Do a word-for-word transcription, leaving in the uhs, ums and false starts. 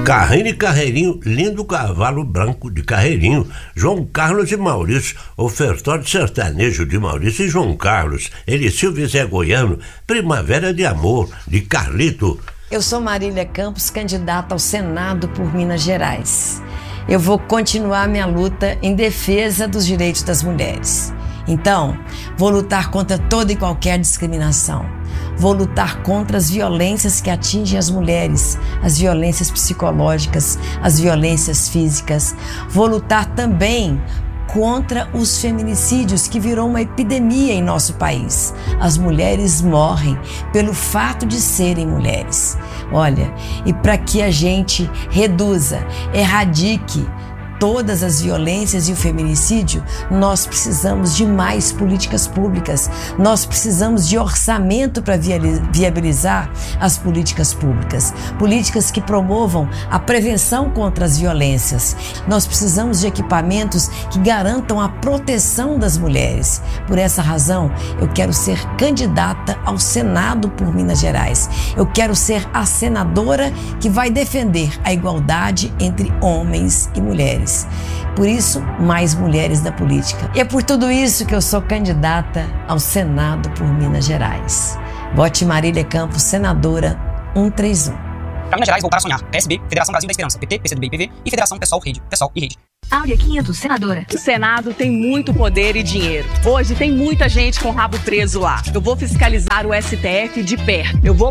Carreiro e Carreirinho, lindo cavalo branco de Carreirinho. João Carlos e Maurício, ofertório sertanejo de Maurício e João Carlos. Ele Silvio Zé Goiano, Primavera de Amor, de Carlito. Eu sou Marília Campos, candidata ao Senado por Minas Gerais. Eu vou continuar minha luta em defesa dos direitos das mulheres. Então, vou lutar contra toda e qualquer discriminação. Vou lutar contra as violências que atingem as mulheres, as violências psicológicas, as violências físicas. Vou lutar também contra os feminicídios, que virou uma epidemia em nosso país. As mulheres morrem pelo fato de serem mulheres. Olha, e para que a gente reduza, erradique todas as violências e o feminicídio, nós precisamos de mais políticas públicas. Nós precisamos de orçamento para viabilizar as políticas públicas. Políticas que promovam a prevenção contra as violências. Nós precisamos de equipamentos que garantam a proteção das mulheres. Por essa razão, eu quero ser candidata ao Senado por Minas Gerais. Eu quero ser a senadora que vai defender a igualdade entre homens e mulheres. Por isso, mais mulheres da política. E é por tudo isso que eu sou candidata ao Senado por Minas Gerais. Vote Marília Campos, senadora cento e trinta e um. Para Minas Gerais, voltar a sonhar. P S B, Federação Brasil da Esperança, P T, P C do B e P V e Federação Pessoal, Rede, Pessoal e Rede. Áurea quinhentos, senadora. O Senado tem muito poder e dinheiro. Hoje tem muita gente com o rabo preso lá. Eu vou fiscalizar o S T F de perto. Eu vou